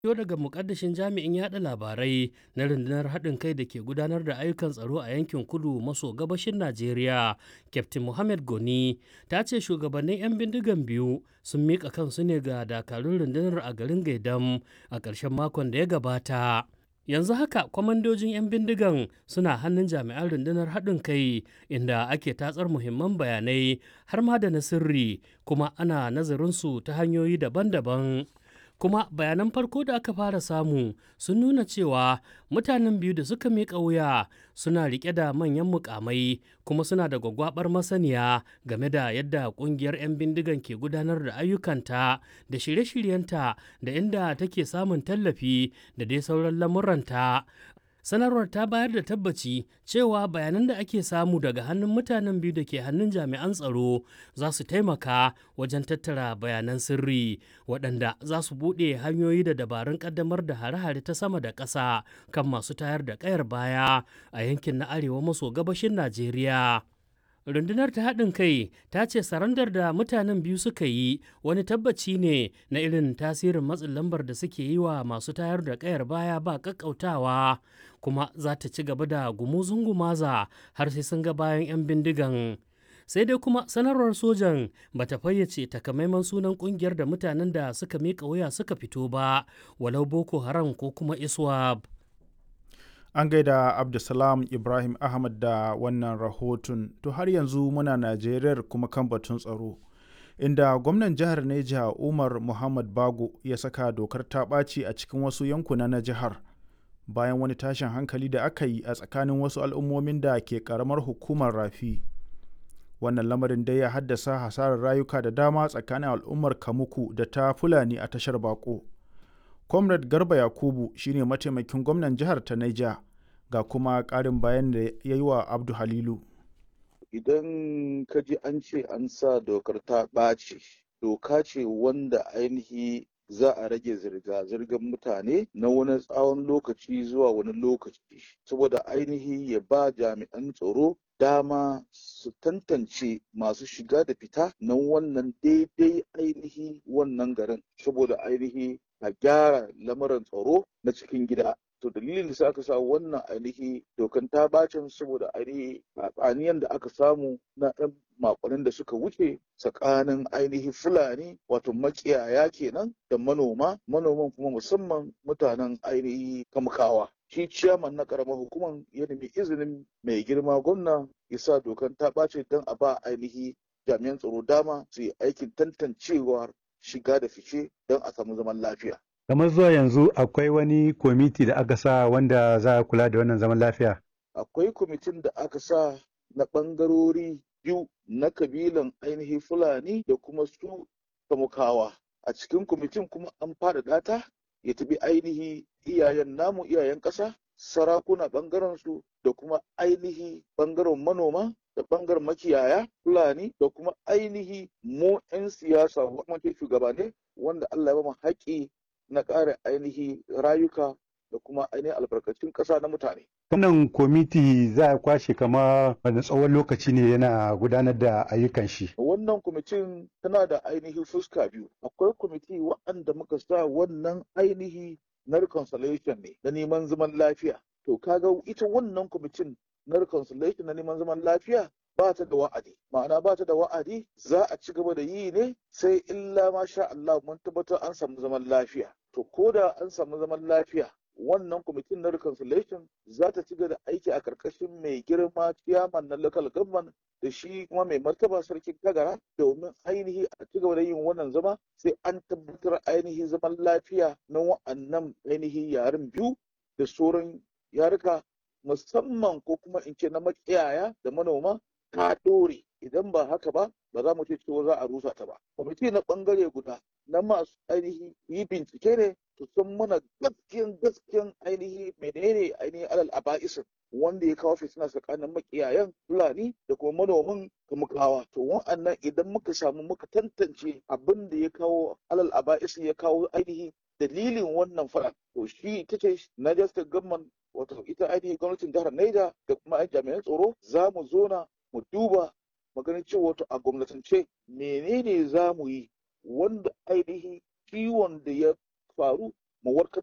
Yau daga mukaddashin jami'in yada labarai na rundunar haɗin kai da ke gudanar da ayyukan tsaro a yankin kudu maso gabashin Najeriya, Captain Mohammed Goni, ta ce shugabannin 'yan bindigan biyu sun miƙa kansu ne ga dakarun rundunar a garin Gaidam a ƙarshen makon da ya gabata. Yanzu haka kwamandojin 'yan bindigan suna hannun jami'an rundunar haɗin kai inda ake tatsar muhimman bayanai har ma da na sirri kuma ana nazarinsu ta hanyoyi daban-daban. Kuma bayanan farko da aka fara samu sun nuna cewa mutanen biyu da suka miƙa wuya suna riƙe da manyan mukamai kuma suna da gwaggwabar masaniya game da yadda ƙungiyar 'yan bindigan ke gudanar da ayyukanta da shirye-shiryenta da inda take samun tallafi da dai sauran lamuranta. Sanarwar ta bayar da tabbaci cewa bayanan da ake samu daga hannun mutanen biyu da ke hannun jami'an tsaro za su taimaka wajen tattara bayanan sirri waɗanda za su buɗe hanyoyi da dabarun ƙaddamar da hare-hare ta sama da ƙasa kan masu tayar da ƙayar baya a yankin na arewa maso gabashin Najeriya. Rundunar ta haɗin kai ta ce sarandar da mutanen biyu suka yi wani tabbaci ne na irin tasirin matsin lambar da suke yi wa masu tayar da ƙayar baya ba ƙaƙƙautawa kuma za ta ci gaba da gumuzun gumaza har sai sun ga bayan 'yan bindigan. Sai dai kuma sanarwar sojan ba ta fayyace takamaiman sunan ƙungiyar da mutanen da suka miƙa wuya suka fito ba, walau Boko Haram ko kuma ISWAP. An gaida Abdulsalam Ibrahim Ahmad da wannan rahoton. To har yanzu muna Najeriyar kuma kan batun tsaro. Inda gwamnan jihar Neja Umar Muhammad Bago ya saka dokar ta ɓaci a cikin wasu yankuna na jihar bayan wani tashin hankali da aka yi a tsakanin wasu al'ummomin da ke ƙaramar hukumar Rafi. Wannan lamarin dai ya haddasa hasarar rayuka da dama tsakanin al'ummar Kamuku da ta Fulani a tashar Bako. Comrade Garba Yakubu shine mataimakin gwamnan jihar ta Niger ga kuma ƙarin bayan da ya yi wa Abdu Halilu. Idan ka ji an ce an sa dokar ta ɓaci, doka ce wanda ainihi za a rage zirga-zirgar mutane na wani tsawon lokaci zuwa wani lokaci, saboda ainihi ya ba jami'an tsaro dama su tantance masu shiga da fita na wannan daidai ainihi wannan garin, saboda ainihi a gyara lamarin tsaro na cikin gida. To dalilin da aka sa wannan ainihi dokan ta bacin saboda ainihi tsaniyan da aka samu na ɗan makonnin da suka wuce tsakanin ainihi Fulani wato makiyaya kenan da manoman kuma musamman mutanen ainihi Kamkawa. Shi ciyaman na karamar hukumar ya nemi izinin mai girma gwamna ya sa dokan ta ɓace don a ba ainihi jami'an tsaro dama su yi aikin tantancewar shiga da fice don a samu zaman lafiya. Kamar zuwa yanzu akwai wani kwamiti da aka sa wanda za a kula da wannan zaman lafiya? Akwai kwamitin da aka sa na ɓangarori biyu na kabilan ainihin Fulani da kuma su Kamukawa. A cikin kwamitin kuma an faɗaɗa ta ya tafi ainihi iyayen ƙasa, sarakuna ɓangaren su da kuma ainihi ɓangaren manoma da ɓangaren makiyaya Fulani da kuma ainihi mu 'yan siyasa kuma shugabanni wanda Allah ya ba mu haƙƙi na ƙara ainihi rayuka da kuma ainihin albarkacin ƙasa na mutane. Wannan kwamiti za a kwashe kama wani tsawon lokaci ne yana gudanar da ayyukan shi. Wannan kwamitin tana da ainihi fuska biyu. Akwai kwamiti waɗanda muka sa wannan ainihi na reconciliation ne na neman zaman lafiya. To kaga ita wannan kwamitin na reconciliation na neman zaman lafiya ba ta da wa'adi, ma'ana ba ta da wa'adi za a ci gaba da yi ne sai illa masha Allah mun tabbatar an samu zaman lafiya. To ko da an samu zaman lafiya wannan kwamitin na reconciliation za ta ci gaba da aiki a karkashin mai girma ciyaman na local government da shi kuma mai martaba sarkin Kagara domin ainihi a ci gaba da yin wannan zama sai an tabbatar ainihi zaman lafiya na wa'annan ainihi yaren biyu da sauran yaruka musamman ko kuma in ce na makiyaya da manoma ta ɗore. Idan ba haka ba za mu ce cewa za a rusa ta ba. Kwamiti na ɓangare guda na masu ainihi yi bincike ne su san mana gaskiyan ainihi menene ainihin alal aba'isin wanda ya kawo fitina tsakanin makiyayan Fulani da kuma manoman Kamukawa. To wa'annan idan muka samu muka tantance abin da ya kawo alal aba'isin ya kawo ainihi dalilin wannan faɗa. To shi ita ce Niger State Government wato ita ainihin gwamnatin jihar Niger da kuma jami'an tsaro za mu zona mu duba maganin cewa wato a gwamnatance menene za mu yi wanda ainihi ciwon da ya faru mu warkar